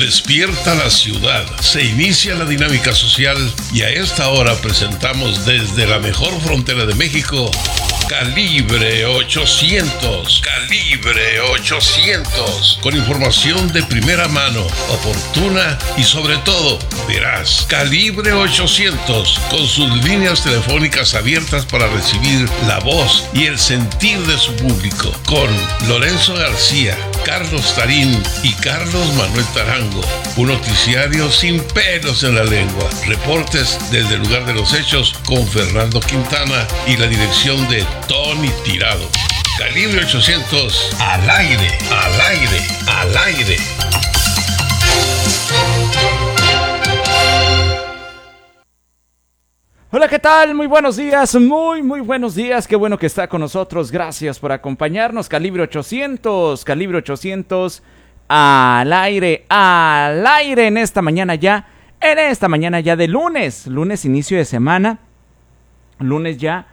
Despierta la ciudad, se inicia la dinámica social y a esta hora presentamos desde la mejor frontera de México, Calibre 800. Calibre 800. Con información de primera mano, oportuna y sobre todo veraz. Calibre 800. Con sus líneas telefónicas abiertas para recibir la voz y el sentir de su público. Con Lorenzo García, Carlos Tarín y Carlos Manuel Tarango. Un noticiario sin pelos en la lengua. Reportes desde el lugar de los hechos con Fernando Quintana y la dirección de Tony Tirado. Calibre 800, al aire, al aire, al aire. Hola, ¿qué tal? Muy buenos días, muy buenos días. Qué bueno que está con nosotros. Gracias por acompañarnos. Calibre 800, Calibre 800, al aire en esta mañana ya de lunes inicio de semana, lunes ya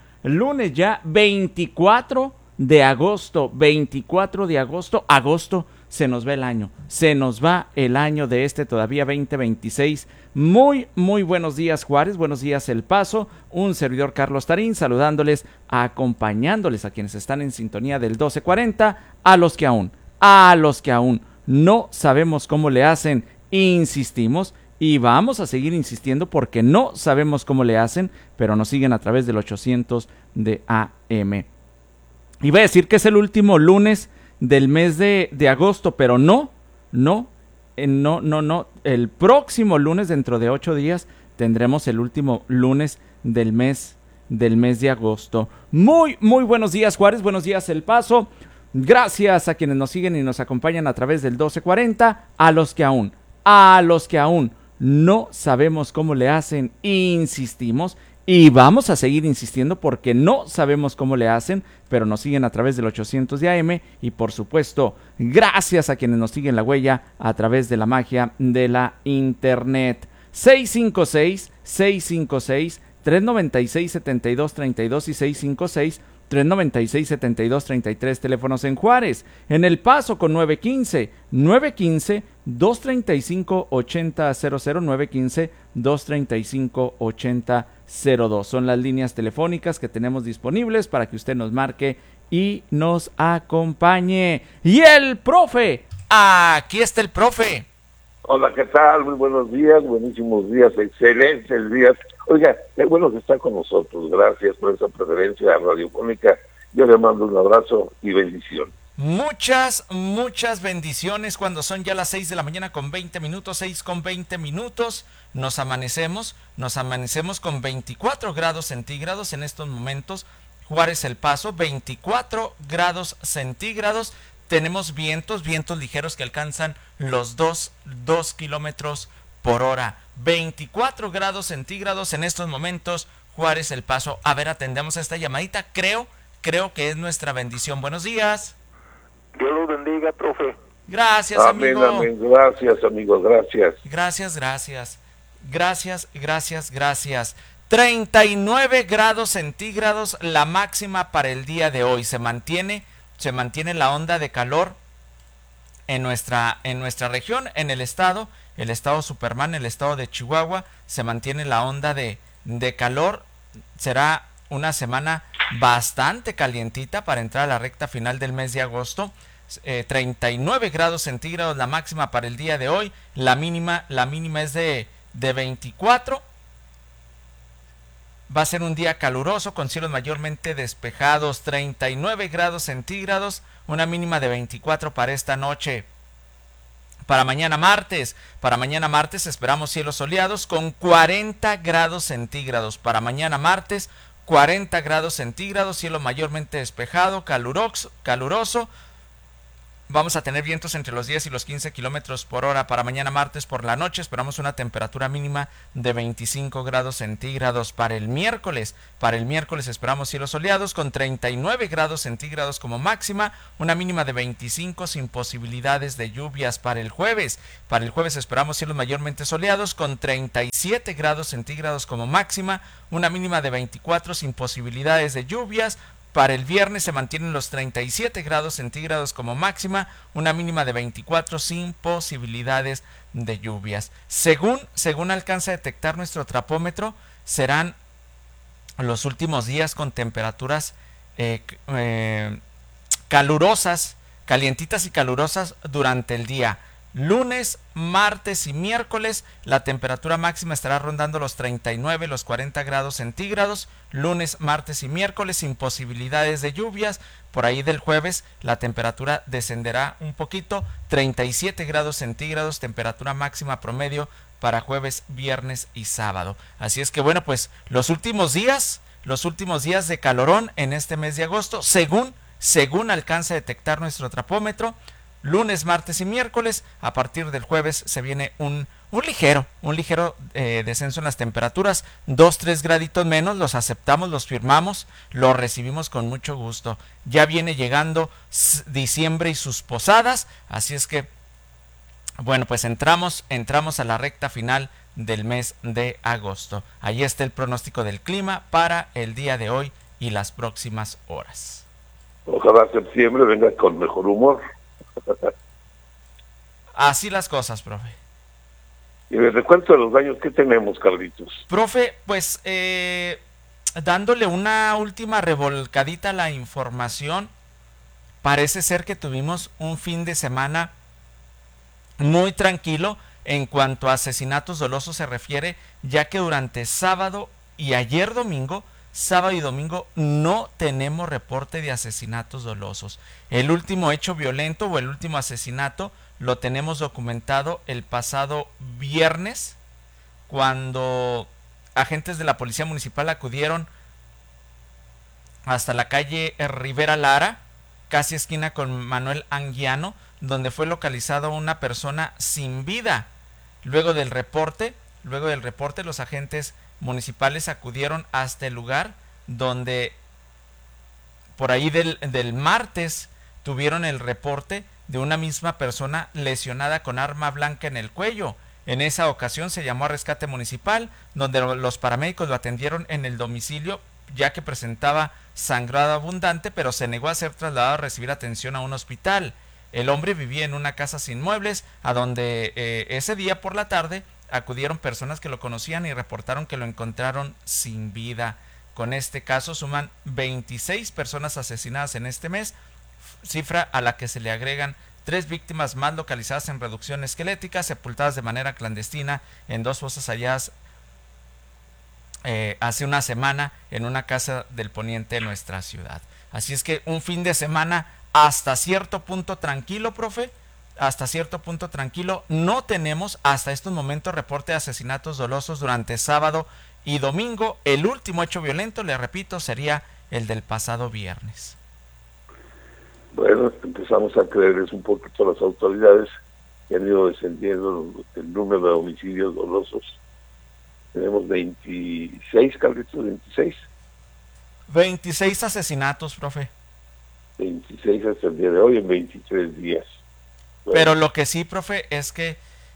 24 de agosto, agosto, se nos va el año de este todavía 2026. Muy buenos días, Juárez, buenos días, El Paso, un servidor Carlos Tarín, saludándoles, acompañándoles a quienes están en sintonía del 1240, a los que aún no sabemos cómo le hacen, insistimos, y vamos a seguir insistiendo porque no sabemos cómo le hacen, pero nos siguen a través del 800 de AM. Iba a decir que es el último lunes del mes de agosto, pero no. El próximo lunes, dentro de 8 días, tendremos el último lunes del mes de agosto. Muy buenos días, Juárez, buenos días, El Paso. Gracias a quienes nos siguen y nos acompañan a través del 1240, a los que aún no sabemos cómo le hacen, insistimos y vamos a seguir insistiendo porque no sabemos cómo le hacen, pero nos siguen a través del 800 de AM y por supuesto, gracias a quienes nos siguen la huella a través de la magia de la internet. 656-396-7232 y 656-396-7233, teléfonos en Juárez, en El Paso con 915-235-8000, 915-235-8002. Son las líneas telefónicas que tenemos disponibles para que usted nos marque y nos acompañe. Y el profe, aquí está el profe. Hola, ¿qué tal? Muy buenos días, buenísimos días, excelentes días. Oiga, qué bueno que está con nosotros. Gracias por esa preferencia radiofónica. Yo le mando un abrazo y bendición. Muchas bendiciones cuando son ya las 6 de la mañana con 20 minutos, 6 con 20 minutos. Nos amanecemos con 24 grados centígrados en estos momentos. Juárez, El Paso, 24 grados centígrados. Tenemos vientos ligeros que alcanzan los 2 kilómetros por hora. 24 grados centígrados en estos momentos, Juárez, El Paso. A ver, atendemos a esta llamadita. Creo que es nuestra bendición. Buenos días. Dios los bendiga, profe. Gracias, amén, amigo. Amén. Gracias, amigo. Gracias. Gracias. 39 grados centígrados la máxima para el día de hoy. Se mantiene la onda de calor en nuestra región, en el estado Superman, el estado de Chihuahua. Se mantiene la onda de calor. Será una semana bastante calientita para entrar a la recta final del mes de agosto. 39 grados centígrados la máxima para el día de hoy. La mínima es de 24. Va a ser un día caluroso con cielos mayormente despejados. 39 grados centígrados, una mínima de 24 para esta noche. Para mañana martes esperamos cielos soleados con 40 grados centígrados. Para mañana martes, 40 grados centígrados, cielo mayormente despejado, caluroso. Vamos a tener vientos entre los 10 y los 15 kilómetros por hora. Para mañana martes por la noche esperamos una temperatura mínima de 25 grados centígrados. Para el miércoles esperamos cielos soleados con 39 grados centígrados como máxima, una mínima de 25 sin posibilidades de lluvias. Para el jueves esperamos cielos mayormente soleados con 37 grados centígrados como máxima, una mínima de 24 sin posibilidades de lluvias. Para el viernes se mantienen los 37 grados centígrados como máxima, una mínima de 24 sin posibilidades de lluvias. Según alcanza a detectar nuestro trapómetro, serán los últimos días con temperaturas calurosas, calientitas y calurosas durante el día. Lunes, martes y miércoles la temperatura máxima estará rondando los 39, los 40 grados centígrados. Lunes, martes y miércoles sin posibilidades de lluvias. Por ahí del jueves la temperatura descenderá un poquito, 37 grados centígrados, temperatura máxima promedio para jueves, viernes y sábado. Así es que bueno, pues los últimos días de calorón en este mes de agosto, según alcanza a detectar nuestro trapómetro. Lunes, martes y miércoles. A partir del jueves se viene un ligero descenso en las temperaturas, 2-3 graditos menos. Los aceptamos, los firmamos, los recibimos con mucho gusto. Ya viene llegando diciembre y sus posadas, así es que bueno, pues entramos a la recta final del mes de agosto. Ahí está el pronóstico del clima para el día de hoy y las próximas horas. Ojalá septiembre venga con mejor humor. Así las cosas, profe. Y me recuento de los daños que tenemos, Carlitos. Profe, pues dándole una última revolcadita a la información, parece ser que tuvimos un fin de semana muy tranquilo en cuanto a asesinatos dolosos se refiere, ya que durante sábado y domingo no tenemos reporte de asesinatos dolosos. El último hecho violento o el último asesinato lo tenemos documentado el pasado viernes, cuando agentes de la Policía Municipal acudieron hasta la calle Rivera Lara, casi esquina con Manuel Anguiano, donde fue localizada una persona sin vida. Luego del reporte, los agentes municipales acudieron hasta el lugar, donde por ahí del martes tuvieron el reporte de una misma persona lesionada con arma blanca en el cuello. En esa ocasión se llamó a rescate municipal, donde los paramédicos lo atendieron en el domicilio, ya que presentaba sangrado abundante, pero se negó a ser trasladado a recibir atención a un hospital. El hombre vivía en una casa sin muebles, a donde ese día por la tarde acudieron personas que lo conocían y reportaron que lo encontraron sin vida. Con este caso suman 26 personas asesinadas en este mes, cifra a la que se le agregan 3 víctimas más localizadas en reducción esquelética, sepultadas de manera clandestina en 2 fosas halladas hace una semana en una casa del poniente de nuestra ciudad. Así es que un fin de semana hasta cierto punto tranquilo, profe, hasta cierto punto tranquilo. No tenemos hasta estos momentos reporte de asesinatos dolosos durante sábado y domingo. El último hecho violento, le repito, sería el del pasado viernes. Bueno, empezamos a creerles un poquito a las autoridades que han ido descendiendo el número de homicidios dolosos. Tenemos 26, Carlitos, 26. 26 asesinatos, profe. 26 hasta el día de hoy en 23 días. Bueno. Pero lo que sí, profe, es que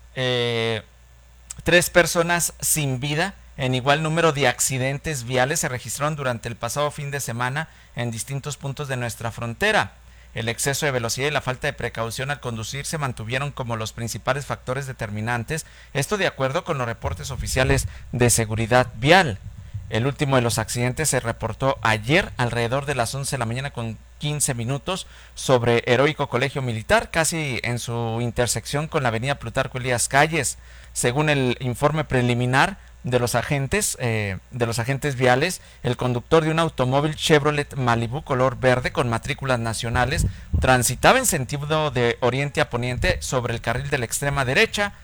3 personas sin vida en igual número de accidentes viales se registraron durante el pasado fin de semana en distintos puntos de nuestra frontera. El exceso de velocidad y la falta de precaución al conducir se mantuvieron como los principales factores determinantes, esto de acuerdo con los reportes oficiales de seguridad vial. El último de los accidentes se reportó ayer alrededor de las 11 de la mañana con 15 minutos sobre Heroico Colegio Militar, casi en su intersección con la avenida Plutarco Elías Calles. Según el informe preliminar de los agentes viales, el conductor de un automóvil Chevrolet Malibu color verde con matrículas nacionales transitaba en sentido de oriente a poniente sobre el carril de la extrema derecha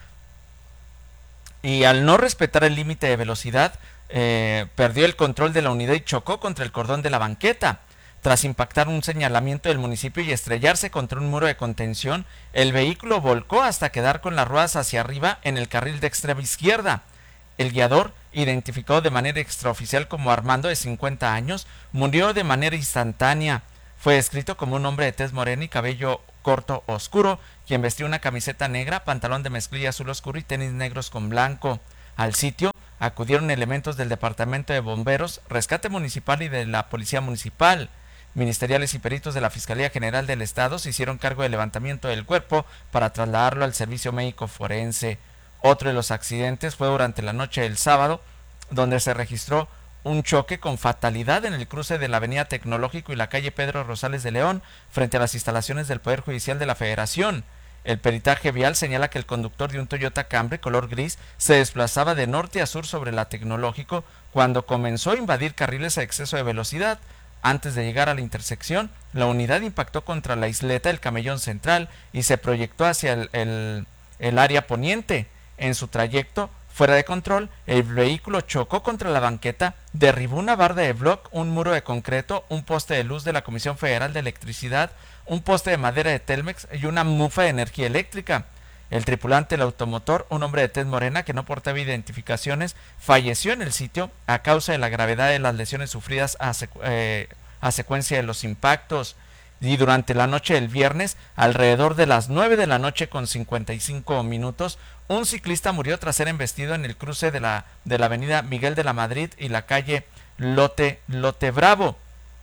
y al no respetar el límite de velocidad perdió el control de la unidad y chocó contra el cordón de la banqueta. Tras impactar un señalamiento del municipio y estrellarse contra un muro de contención, el vehículo volcó hasta quedar con las ruedas hacia arriba en el carril de extrema izquierda. El guiador, identificado de manera extraoficial como Armando, de 50 años, murió de manera instantánea. Fue descrito como un hombre de tez morena y cabello corto oscuro, quien vestía una camiseta negra, pantalón de mezclilla azul oscuro y tenis negros con blanco. Al sitio acudieron elementos del Departamento de Bomberos, Rescate Municipal y de la Policía Municipal. Ministeriales y peritos de la Fiscalía General del Estado se hicieron cargo del levantamiento del cuerpo para trasladarlo al servicio médico forense. Otro de los accidentes fue durante la noche del sábado, donde se registró un choque con fatalidad en el cruce de la Avenida Tecnológico y la calle Pedro Rosales de León, frente a las instalaciones del Poder Judicial de la Federación. El peritaje vial señala que el conductor de un Toyota Camry color gris se desplazaba de norte a sur sobre la Tecnológico cuando comenzó a invadir carriles a exceso de velocidad. Antes de llegar a la intersección, la unidad impactó contra la isleta del Camellón Central y se proyectó hacia el área poniente. En su trayecto, fuera de control, el vehículo chocó contra la banqueta, derribó una barda de bloc, un muro de concreto, un poste de luz de la Comisión Federal de Electricidad, un poste de madera de Telmex y una mufa de energía eléctrica. El tripulante del automotor, un hombre de tez morena que no portaba identificaciones, falleció en el sitio a causa de la gravedad de las lesiones sufridas a secuencia de los impactos. Y durante la noche del viernes, alrededor de las 9 de la noche con 55 minutos, un ciclista murió tras ser embestido en el cruce de la avenida Miguel de la Madrid y la calle Lote Bravo.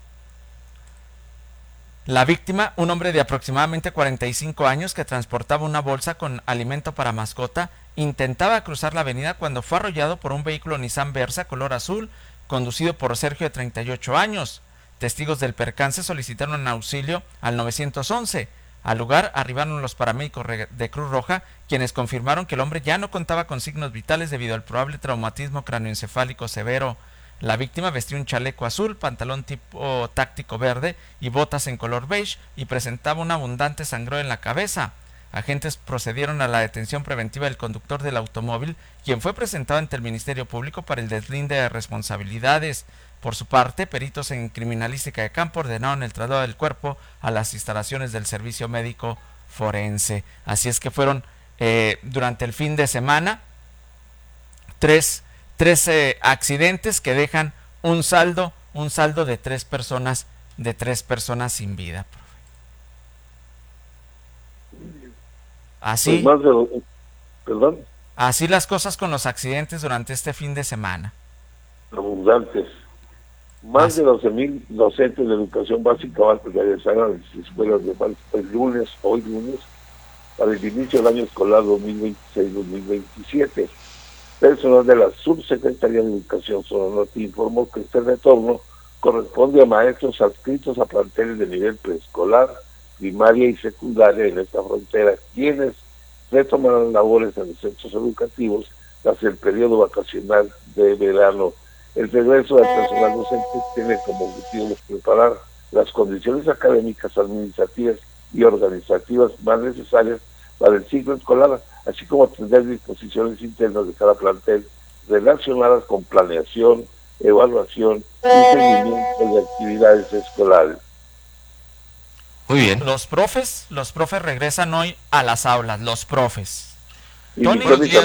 La víctima, un hombre de aproximadamente 45 años que transportaba una bolsa con alimento para mascota, intentaba cruzar la avenida cuando fue arrollado por un vehículo Nissan Versa color azul, conducido por Sergio de 38 años. Testigos del percance solicitaron auxilio al 911. Al lugar arribaron los paramédicos de Cruz Roja, quienes confirmaron que el hombre ya no contaba con signos vitales debido al probable traumatismo cráneoencefálico severo. La víctima vestía un chaleco azul, pantalón tipo táctico verde y botas en color beige y presentaba un abundante sangrado en la cabeza. Agentes procedieron a la detención preventiva del conductor del automóvil, quien fue presentado ante el Ministerio Público para el deslinde de responsabilidades. Por su parte, peritos en criminalística de campo ordenaron el traslado del cuerpo a las instalaciones del Servicio Médico Forense. Así es que fueron durante el fin de semana tres accidentes que dejan un saldo de tres personas sin vida. Así, perdón. Así las cosas con los accidentes durante este fin de semana. Abundantes. Más de 12,000 docentes de educación básica van a regresar a las escuelas de hoy lunes, para el inicio del año escolar 2026-2027. Personal de la Subsecretaría de Educación Sononorte informó que este retorno corresponde a maestros adscritos a planteles de nivel preescolar, primaria y secundaria en esta frontera, quienes retomarán labores en los centros educativos tras el periodo vacacional de verano. El regreso del personal docente tiene como objetivo preparar las condiciones académicas, administrativas y organizativas más necesarias para el ciclo escolar, así como atender disposiciones internas de cada plantel relacionadas con planeación, evaluación y seguimiento de actividades escolares. Muy bien. Los profes regresan hoy a las aulas, los profes. Y Tony, buenos días.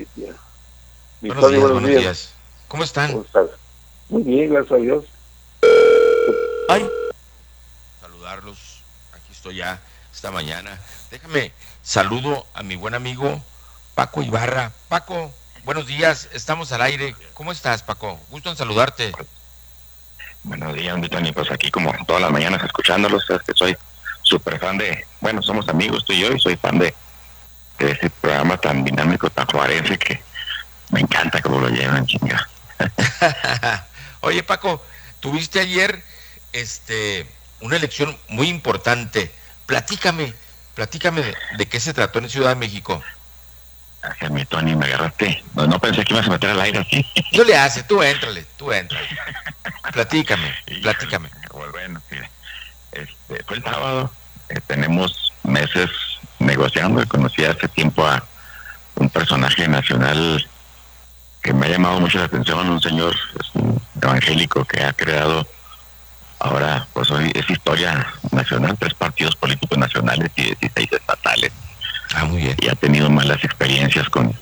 Buenos días. ¿Cómo están? ¿Cómo estás? Muy bien, gracias a Dios. Ay. Saludarlos. Aquí estoy ya esta mañana. Déjame saludo a mi buen amigo Paco Ibarra. Paco, buenos días. Estamos al aire. ¿Cómo estás, Paco? Gusto en saludarte. Buenos días, mi Tony. Pues aquí como todas las mañanas escuchándolos. Es que soy súper fan somos amigos tú y yo, y soy fan de ese programa tan dinámico, tan juarense, que me encanta cómo lo llevan, chinga. Oye, Paco, tuviste ayer una elección muy importante. Platícame de qué se trató en Ciudad de México. Ay, mi Tony, me agarraste. No pensé que ibas a meter al aire así. No le haces, tú éntrale. Platícame. Bueno, mire, fue el sábado. Tenemos meses negociando y conocí hace tiempo a un personaje nacional que me ha llamado mucho la atención, un señor un evangélico que ha creado ahora, pues hoy es historia nacional, 3 partidos políticos nacionales y 16 estatales. Muy bien. Y ha tenido malas experiencias con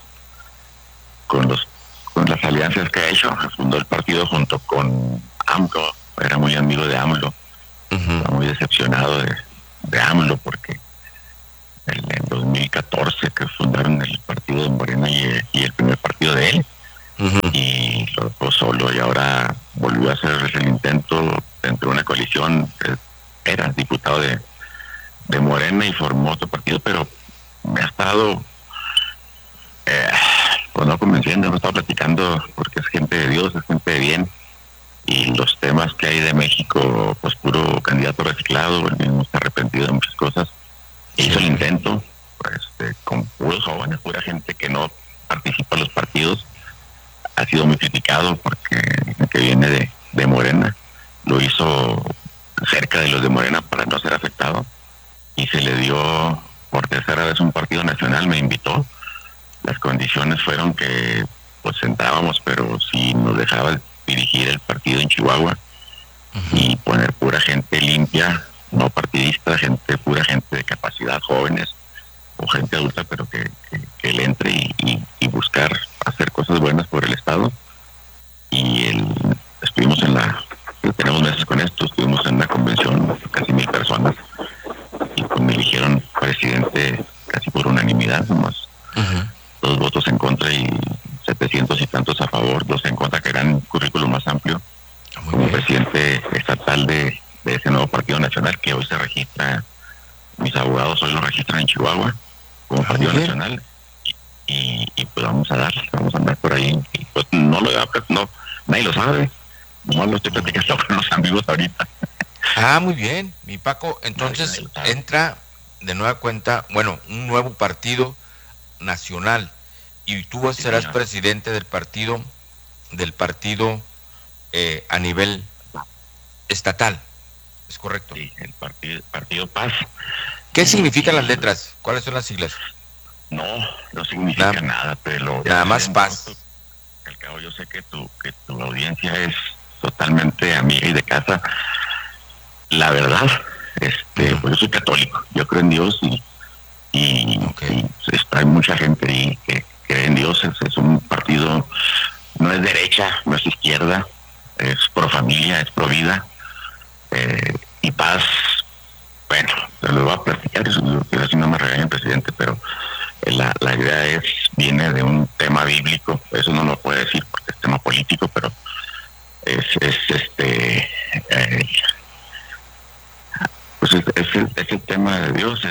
las alianzas que ha hecho. Fundó el partido junto con AMLO, era muy amigo de AMLO. Está muy decepcionado de AMLO porque en 2014 que fundaron el partido de Morena y el primer partido de él, y lo dejó solo, y ahora volvió a hacer el intento dentro de una coalición pues no convenciendo, hemos estado platicando porque es gente de Dios, es gente de bien, y los temas que hay de México, pues puro candidato reciclado, el mismo está arrepentido de muchas cosas. Hizo el intento, pues, con puros jóvenes, pura gente que no participa en los partidos. Ha sido muy criticado porque que viene de Morena, lo hizo cerca de los de Morena para no ser afectado, y se le dio por tercera vez un partido nacional, me invitó. Las condiciones fueron que pues entrábamos, pero si nos dejaba dirigir el partido en Chihuahua y poner pura gente limpia, no partidista, pura gente de capacidad, jóvenes o gente adulta, pero que le entre y buscar hacer cosas buenas por el Estado. Y estuvimos tenemos meses con esto, estuvimos en una convención, casi 1,000 personas, y pues me eligieron presidente casi por unanimidad, nomás 2 votos en contra y 700 y tantos a favor, 2 en contra, que eran un currículum más amplio, como presidente estatal de ese nuevo partido nacional que hoy se registra. Mis abogados hoy lo registran en Chihuahua como partido nacional, y pues vamos a andar por ahí, y pues no nadie lo sabe, nomás lo estoy platicando con los amigos ahorita. Muy bien, mi Paco. Entonces entra de nueva cuenta, un nuevo partido nacional, y tú serás presidente del partido a nivel estatal, ¿es correcto? Sí, el partido Paz. ¿Qué significan las letras? ¿Cuáles son las siglas? No significa nada, pero nada más Paz. Al cabo, yo sé que tu audiencia es totalmente amiga y de casa. La verdad, pues yo soy católico, yo creo en Dios, y hay mucha gente ahí que cree en Dios. Es un partido, no es derecha, no es izquierda, es pro familia, es pro vida, y Paz. Bueno, se lo voy a platicar, que así no me regaña el presidente, pero la idea viene de un tema bíblico, eso no lo puede decir porque es tema político, pero es el tema de Dios,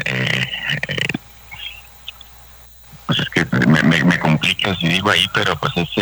pues es que me complica si digo ahí, pero pues es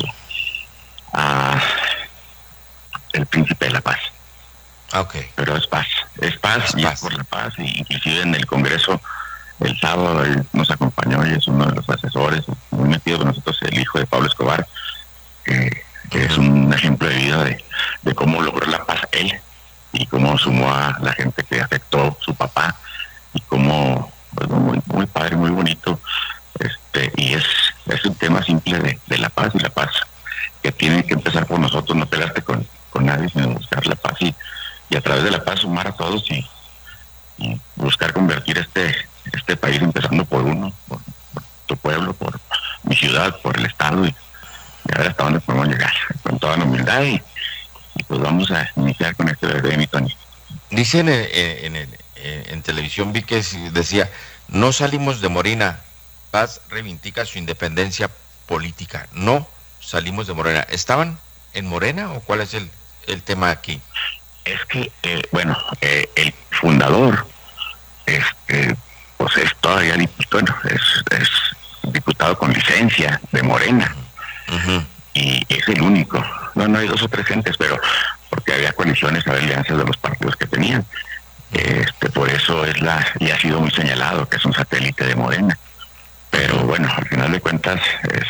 el príncipe de la paz. Pero es paz, y es por la paz, y inclusive en el Congreso el sábado él nos acompañó y es uno de los asesores muy metido con nosotros, el hijo de Pablo Escobar, que es un ejemplo de vida de cómo logró la paz él, y cómo sumó a la gente que afectó su papá, y cómo, pues, muy padre, muy bonito, y es un tema simple de la paz, y la paz que tiene que empezar por nosotros, no pelearte con nadie, sino buscar la paz, y a través de la paz sumar a todos, y buscar convertir este país, empezando por uno, por tu pueblo, por mi ciudad, por el Estado, y a ver hasta dónde podemos llegar, con toda la humildad, y pues vamos a iniciar con este bebé, mi Tony. Dicen en televisión, vi que decía, no salimos de Morena, Paz reivindica su independencia política. No salimos de Morena. ¿Estaban en Morena o cuál es el tema aquí? Es que, el fundador, pues es todavía es diputado con licencia de Morena, y es el único. No hay 2 o 3 gentes, pero porque había coaliciones, había alianzas de los partidos que tenían. Por eso y ha sido muy señalado que es un satélite de Morena. Pero bueno, al final de cuentas,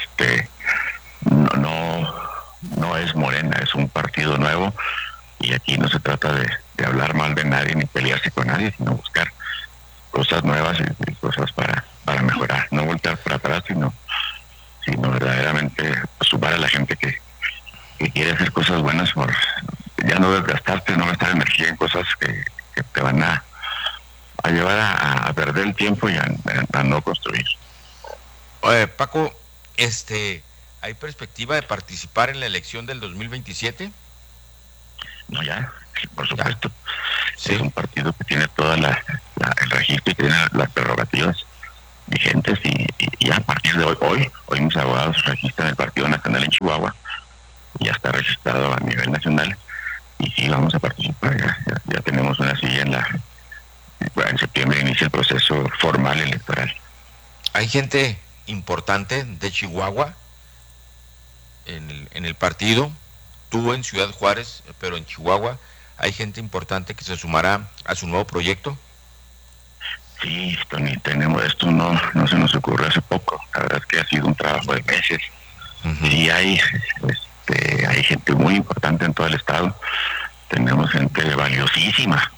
no es Morena, es un partido nuevo, y aquí no se trata de hablar mal de nadie ni pelearse con nadie, sino buscar cosas nuevas y cosas para mejorar, no voltear para atrás, sino verdaderamente sumar a la gente que quiere hacer cosas buenas, por ya no desgastarte, no gastar energía en cosas que te van a llevar a perder el tiempo y a no construir. Paco, ¿hay perspectiva de participar en la elección del 2027? No, ya, por supuesto. Sí. Es un partido que tiene toda el registro y que tiene las prerrogativas vigentes, y a partir de hoy mis abogados registran el Partido Nacional en Chihuahua, y ya está registrado a nivel nacional, y sí, vamos a participar. Ya tenemos una silla en septiembre inicia el proceso formal electoral. Hay gente importante de Chihuahua en el partido. Tú en Ciudad Juárez, pero en Chihuahua hay gente importante que se sumará a su nuevo proyecto. Sí, Tony, tenemos esto, no se nos ocurrió hace poco. La verdad es que ha sido un trabajo de meses. Y hay gente muy importante en todo el estado. Tenemos gente valiosísima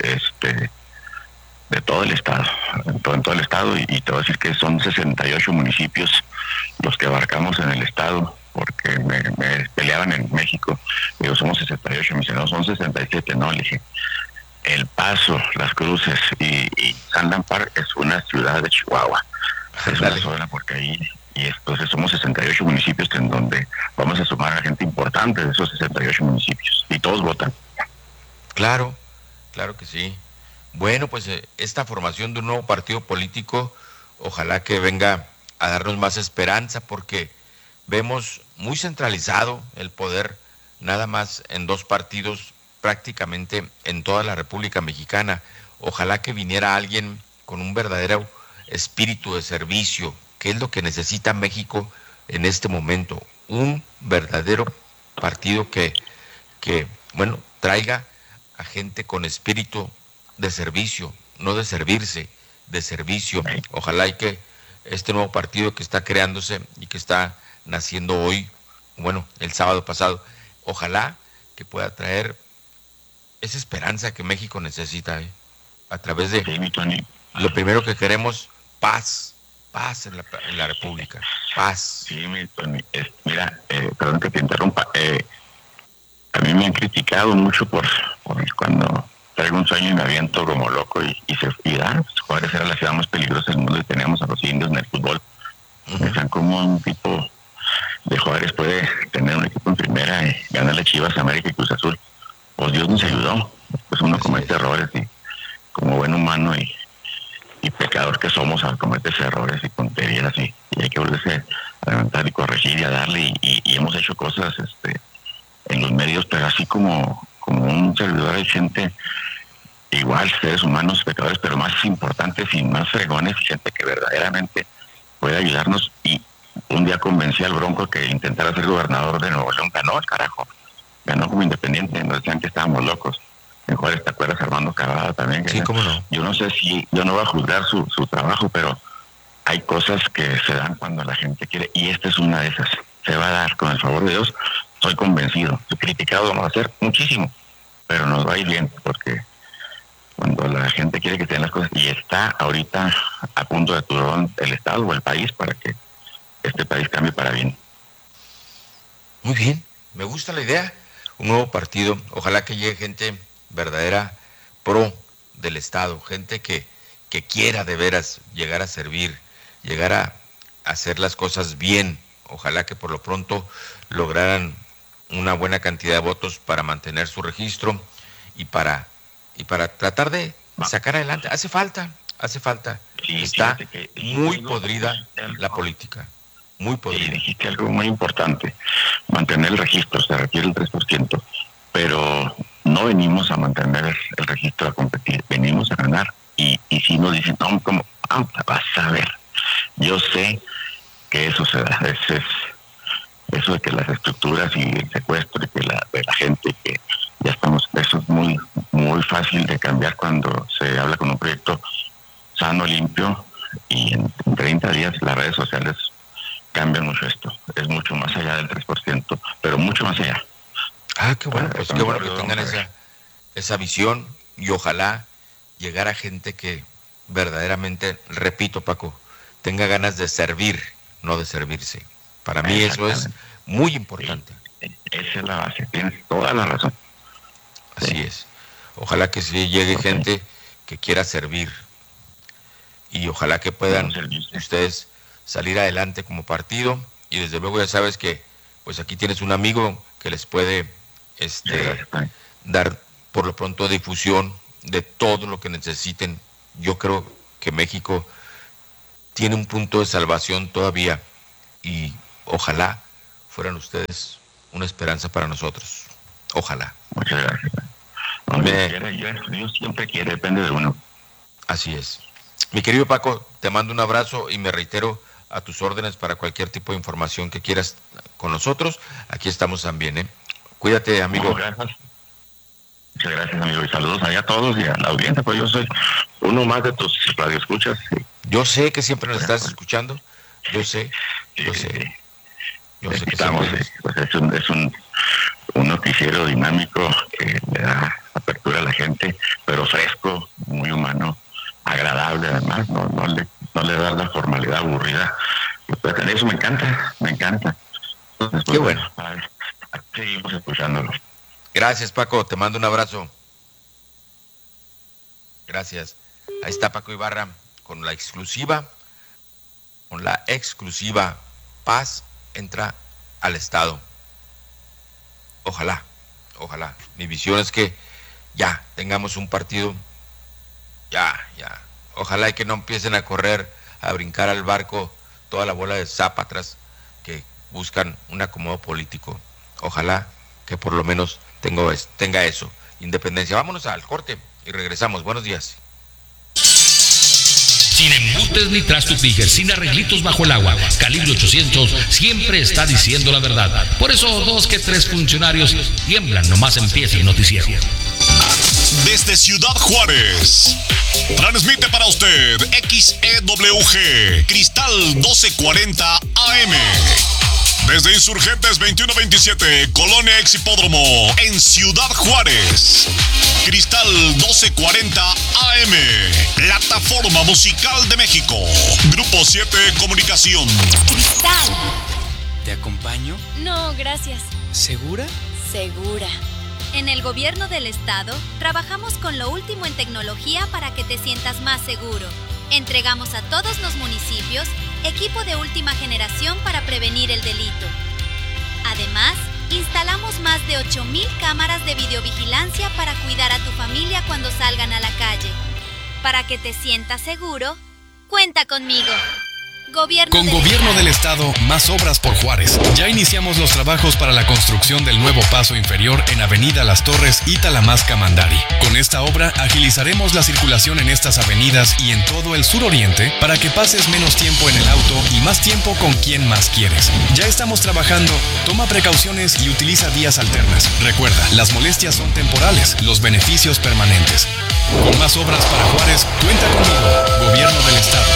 de todo el estado, en todo el estado, y te voy a decir que son 68 municipios los que abarcamos en el estado, porque me peleaban en México. Digo, somos 68, me dicen, no, son 67, no, le dije, El Paso, Las Cruces y San Lampar es una ciudad de Chihuahua. Es una zona porque ahí, y entonces somos 68 municipios en donde vamos a sumar a gente importante de esos 68 municipios, y todos votan. Claro, claro que sí. Bueno, pues esta formación de un nuevo partido político, ojalá que venga a darnos más esperanza, porque vemos muy centralizado el poder, nada más en 2 partidos prácticamente en toda la República Mexicana. Ojalá que viniera alguien con un verdadero espíritu de servicio, que es lo que necesita México en este momento. Un verdadero partido que traiga a gente con espíritu de servicio, no de servirse, de servicio. Ojalá y que este nuevo partido que está creándose y que está naciendo hoy, el sábado pasado, ojalá que pueda traer esa esperanza que México necesita, a través de lo primero que queremos, paz en la República, paz. Sí, mi Tony, mira, perdón que te interrumpa, a mí me han criticado mucho por cuando traigo un sueño y me aviento como loco y Juárez era la ciudad más peligrosa del mundo y teníamos a los indios en el fútbol. O sea, como un tipo de Juárez puede tener un equipo en primera y ganarle Chivas, América y Cruz Azul. Pues Dios nos ayudó. Pues uno comete errores y como buen humano y pecador que somos, cometes errores y tonterías y hay que volverse a levantar y corregir y a darle y hemos hecho cosas en los medios, pero así como un servidor hay gente igual, seres humanos, pecadores, pero más importantes y más fregones, gente que verdaderamente puede ayudarnos. Y un día convencí al Bronco que intentara ser gobernador de Nuevo León. Ganó el carajo, ganó como independiente. Nos decían que estábamos locos. En Juárez, ¿te acuerdas? Armando Cavada también. Sí, cómo no. Yo no sé si, yo no voy a juzgar su trabajo, pero hay cosas que se dan cuando la gente quiere, y esta es una de esas. Se va a dar, con el favor de Dios, estoy convencido. Criticado vamos a hacer muchísimo, pero nos va a ir bien, porque cuando la gente quiere que se den las cosas, y está ahorita a punto de turón el Estado o el país para que este país cambie para bien. Muy bien, me gusta la idea. Un nuevo partido, ojalá que llegue gente verdadera pro del Estado, gente que quiera de veras llegar a servir, llegar a hacer las cosas bien. Ojalá que por lo pronto lograran una buena cantidad de votos para mantener su registro y para tratar de sacar adelante. Hace falta. Sí, está muy podrida la política, muy podrida. Sí, dijiste algo muy importante, mantener el registro, se requiere el 3%, pero no venimos a mantener el registro a competir, venimos a ganar. Y si nos dicen, no, ¿cómo? Vas a ver. Yo sé que eso se da, eso de que las estructuras y el secuestro y que de la gente que ya estamos, eso es muy, muy fácil de cambiar cuando se habla con un proyecto sano, limpio, y en 30 días las redes sociales cambian mucho esto. Es mucho más allá del 3%, pero mucho más allá. Qué bueno, pues qué bueno que tengan esa visión, y ojalá llegar a gente que verdaderamente, repito, Paco, tenga ganas de servir, no de servirse. Para mí eso es muy importante. Sí, esa es la base, tienes toda la razón. Así es. Ojalá que sí llegue gente que quiera servir, y ojalá que puedan ustedes salir adelante como partido. Y desde luego ya sabes que pues aquí tienes un amigo que les puede dar por lo pronto difusión de todo lo que necesiten. Yo creo que México tiene un punto de salvación todavía, y ojalá fueran ustedes una esperanza para nosotros. Ojalá. Muchas gracias. Dios siempre quiere, depende de uno. Así es. Mi querido Paco, te mando un abrazo y me reitero a tus órdenes para cualquier tipo de información que quieras con nosotros. Aquí estamos también, ¿eh? Cuídate, amigo. Muchas gracias, amigo, y saludos allá a todos y a la audiencia, pues yo soy uno más de tus radioescuchas. Sí. Yo sé que siempre nos estás escuchando, yo sé que estamos, pues es un noticiero dinámico que le da apertura a la gente, pero fresco, muy humano, agradable además, no le da la formalidad aburrida. Pues eso me encanta. Entonces, qué bueno. Seguimos escuchándolo. Gracias, Paco, te mando un abrazo. Gracias. Ahí está Paco Ibarra con la exclusiva. Paz entra al Estado. Ojalá. Mi visión es que ya tengamos un partido. Ya. Ojalá y que no empiecen a correr, a brincar al barco toda la bola de zápatras que buscan un acomodo político. Ojalá que por lo menos tenga eso, independencia. Vámonos al corte y regresamos. Buenos días. Sin embustes ni trastos Tiger, sin arreglitos bajo el agua. Calibre 800 siempre está diciendo la verdad. Por eso 2 que 3 funcionarios tiemblan nomás empieza el noticiero. Desde Ciudad Juárez, transmite para usted XEWG Cristal 1240 AM. Desde Insurgentes 2127, Colonia Ex Hipódromo, en Ciudad Juárez. Cristal 1240 AM, Plataforma Musical de México. Grupo 7 Comunicación. Cristal. ¿Te acompaño? No, gracias. ¿Segura? Segura. En el gobierno del estado, trabajamos con lo último en tecnología para que te sientas más seguro. Entregamos a todos los municipios equipo de última generación para prevenir el delito. Además, instalamos más de 8,000 cámaras de videovigilancia para cuidar a tu familia cuando salgan a la calle. Para que te sientas seguro, cuenta conmigo. Con Gobierno del Estado, más obras por Juárez. Ya iniciamos los trabajos para la construcción del nuevo paso inferior en Avenida Las Torres y Talamasca-Mandari. Con esta obra agilizaremos la circulación en estas avenidas y en todo el suroriente para que pases menos tiempo en el auto y más tiempo con quien más quieres. Ya estamos trabajando, toma precauciones y utiliza vías alternas. Recuerda, las molestias son temporales, los beneficios permanentes. Con más obras para Juárez, cuenta conmigo, Gobierno del Estado.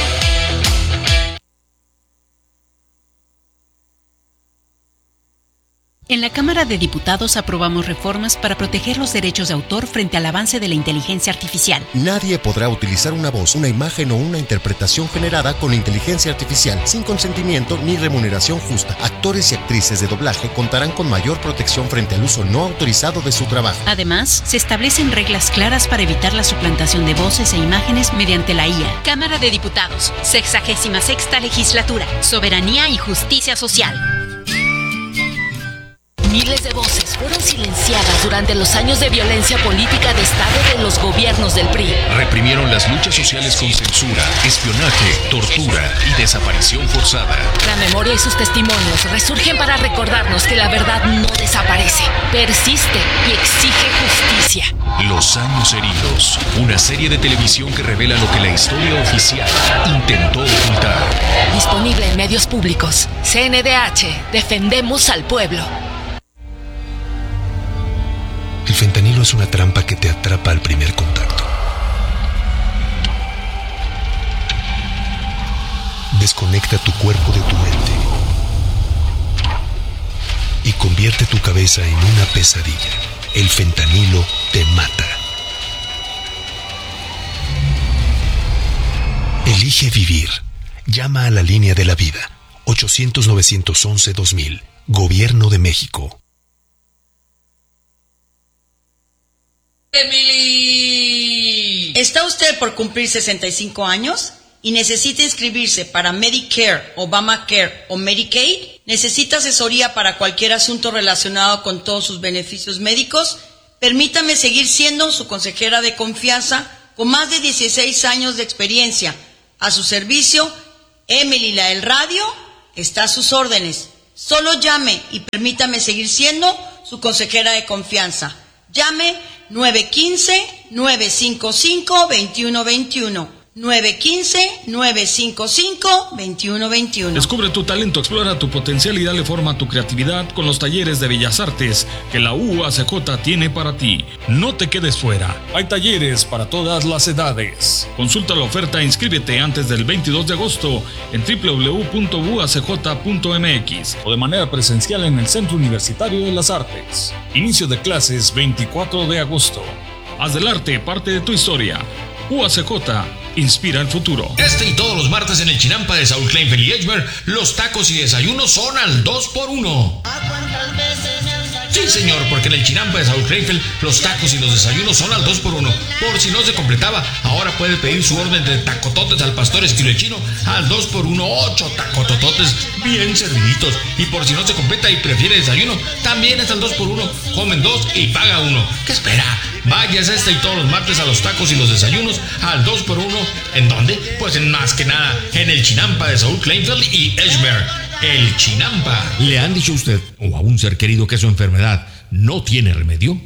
En la Cámara de Diputados aprobamos reformas para proteger los derechos de autor frente al avance de la inteligencia artificial. Nadie podrá utilizar una voz, una imagen o una interpretación generada con inteligencia artificial sin consentimiento ni remuneración justa. Actores y actrices de doblaje contarán con mayor protección frente al uso no autorizado de su trabajo. Además, se establecen reglas claras para evitar la suplantación de voces e imágenes mediante la IA. Cámara de Diputados, 66ª Legislatura, Soberanía y Justicia Social. Miles de voces fueron silenciadas durante los años de violencia política de Estado de los gobiernos del PRI. Reprimieron las luchas sociales con censura, espionaje, tortura y desaparición forzada. La memoria y sus testimonios resurgen para recordarnos que la verdad no desaparece, persiste y exige justicia. Los años heridos, una serie de televisión que revela lo que la historia oficial intentó ocultar. Disponible en medios públicos. CNDH, defendemos al pueblo. El fentanilo es una trampa que te atrapa al primer contacto. Desconecta tu cuerpo de tu mente y convierte tu cabeza en una pesadilla. El fentanilo te mata. Elige vivir. Llama a la línea de la vida. 800-911-2000. Gobierno de México. Emily. ¿Está usted por cumplir 65 años y necesita inscribirse para Medicare, Obamacare o Medicaid? ¿Necesita asesoría para cualquier asunto relacionado con todos sus beneficios médicos? Permítame seguir siendo su consejera de confianza con más de 16 años de experiencia. A su servicio, Emily la del radio está a sus órdenes. Solo llame y permítame seguir siendo su consejera de confianza. Llame 915-955-2121. 915-955-2121. Descubre tu talento, explora tu potencial y dale forma a tu creatividad con los talleres de Bellas Artes que la UACJ tiene para ti. No te quedes fuera. Hay talleres para todas las edades. Consulta la oferta e inscríbete antes del 22 de agosto en www.uacj.mx o de manera presencial en el Centro Universitario de las Artes. Inicio de clases 24 de agosto. Haz del arte parte de tu historia. UACJ inspira el futuro. Este y todos los martes en el Chinampa de Saúl Kleinfeld y Edgemer, los tacos y desayunos son al 2x1. Sí, señor, porque en el Chinampa de Saúl Kleinfeld, los tacos y los desayunos son al 2x1. Por si no se completaba, ahora puede pedir su orden de tacototes al pastor estilo chino al 2x1, 8 tacotototes bien serviditos. Y por si no se completa y prefiere desayuno, también es al 2x1. Comen 2 y paga 1. ¿Qué espera? Váyase este y todos los martes a los tacos y los desayunos al 2x1. ¿En dónde? Pues en más que nada, en el Chinampa de Saúl Kleinfeld y Edgemer. El Chinampa. ¿Le han dicho a usted o a un ser querido que su enfermedad no tiene remedio?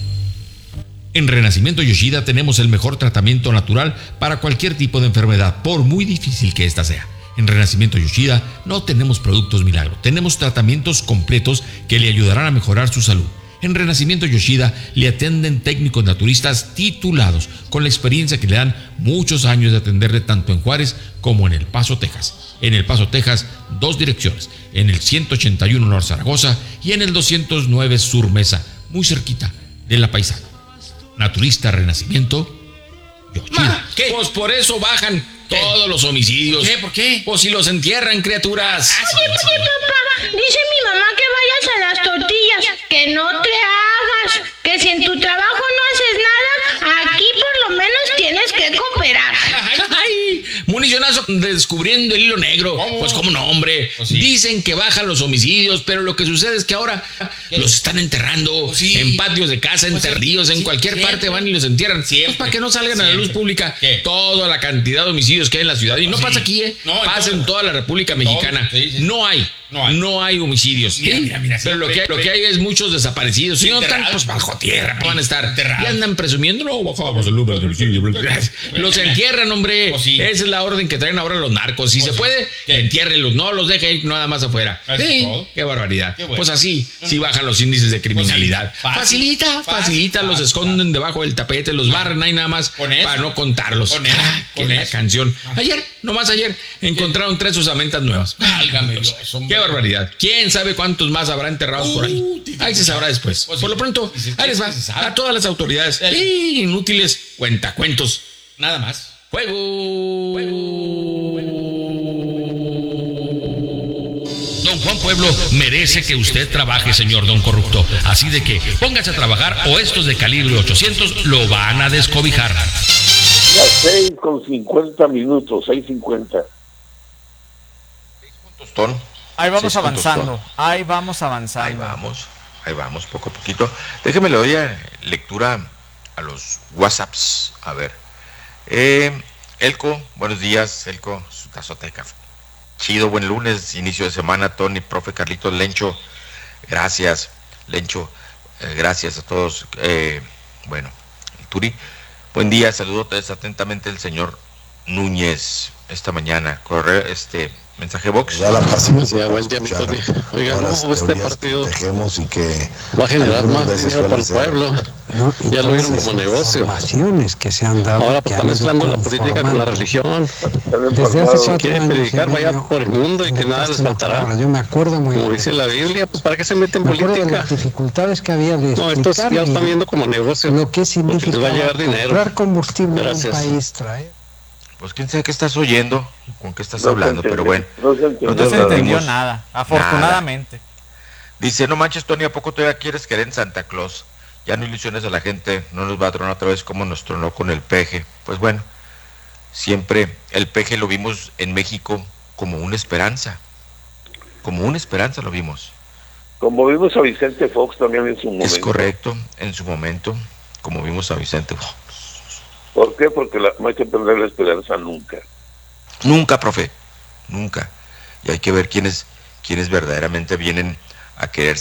En Renacimiento Yoshida tenemos el mejor tratamiento natural para cualquier tipo de enfermedad, por muy difícil que ésta sea. En Renacimiento Yoshida no tenemos productos milagro, tenemos tratamientos completos que le ayudarán a mejorar su salud. En Renacimiento Yoshida le atienden técnicos naturistas titulados con la experiencia que le dan muchos años de atenderle tanto en Juárez como en El Paso, Texas. En El Paso, Texas, 2 direcciones, en el 181 North Zaragoza y en el 209 Sur Mesa, muy cerquita de La Paisana. Naturista Renacimiento Yoshida. ¿Qué? Pues por eso bajan todos los homicidios. ¿Qué? ¿Por qué? Pues si los entierran, criaturas. Oye, papá, dice mi mamá que vayas a las tortillas, que no te hagas, que si en tu trabajo no haces nada, aquí por lo menos tienes que cooperar. ¡Ay! Municionazo descubriendo el hilo negro. ¿Cómo? Pues cómo no, hombre. Pues sí. Dicen que bajan los homicidios, pero lo que sucede es que ahora los están enterrando Pues sí. en patios de casa, enterrados, en cualquier parte van y los entierran. Pues para que no salgan a la luz pública toda la cantidad de homicidios que hay en la ciudad. Y no pasa aquí, No, pasa en toda la República Mexicana. Sí. No hay homicidios. Mira, pero lo que hay es muchos desaparecidos. Si no están, pues bajo tierra van a estar. Y andan presumiendo, no, bajamos el número de homicidios. Los entierran, hombre. Pues sí. Esa es la orden que traen ahora los narcos. Si se puede, entiérrenlos. No los dejen ir nada más afuera. Sí. Qué barbaridad. Qué bueno. Pues así, sí bajan los índices de criminalidad. Pues sí. Facilita, los esconden debajo del tapete, los barren ahí nada más para no contarlos. Con La eso. canción. Nomás ayer, encontraron 3 osamentas nuevas. Válgame Dios, hombre. Qué barbaridad. ¿Quién sabe cuántos más habrá enterrados por ahí? Ahí se sabrá después. Pues Por sí. lo pronto, ahí les va. Se sabe. A todas las autoridades. Inútiles cuentacuentos. Nada más. ¡Fuego! Don Juan Pueblo merece que usted trabaje, señor don corrupto. Así de que póngase a trabajar o estos de calibre 800 lo van a descobijar. Las 6:50, 6:50. Tostón. Ahí vamos 6 puntos, avanzando. Tostón. Ahí vamos avanzando. Ahí vamos, poco a poquito. Déjeme le doy lectura a los WhatsApps. A ver. Elco, buenos días, Elco, su tazota de café. Chido, buen lunes, inicio de semana, Tony, profe Carlitos, Lencho. Gracias, Lencho. Gracias a todos. Bueno, el Turi. Buen día, saludos atentamente el señor Núñez esta mañana. Correo, mensaje box. Ya la paciencia, buen día, mi Tony. Oiga, no, este partido y que va a generar más dinero para el pueblo. ¿no? Ya lo vieron como negocio. Que se han dado. Ahora pues está mezclando la política con la religión. Desde hace Si 4 quiere años predicar, y vaya medio, por el mundo y que nada les faltará. Yo me acuerdo muy Como bien. dice la Biblia, pues ¿para qué se meten en Me acuerdo de política? las dificultades que había de No, estos ya lo están explicarme viendo como negocio. lo que significa les va a llegar dinero. comprar combustible en un Gracias. país, traer. Pues quién sabe qué estás oyendo, con qué estás hablando, pero bueno. No se entendió, No se nada. entendió nada, afortunadamente. Dice, no manches, Tony, ¿a poco todavía quieres creer en Santa Claus? Ya no ilusiones a la gente, no nos va a tronar otra vez como nos tronó con el peje. Pues bueno, siempre el peje lo vimos en México como una esperanza. Como una esperanza lo vimos. Como vimos a Vicente Fox también en su momento. Es correcto, en su momento, como vimos a Vicente Fox. ¿Por qué? Porque no hay que perder la esperanza nunca. Nunca, profe, nunca. Y hay que ver quiénes verdaderamente vienen a querer